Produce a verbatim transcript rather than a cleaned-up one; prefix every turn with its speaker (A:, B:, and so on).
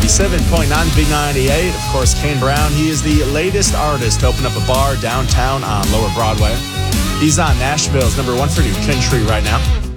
A: ninety-seven point nine Big ninety-eight. Of course, Kane Brown, he is the latest artist to open up a bar downtown on Lower Broadway. He's on Nashville's number one for new country right now.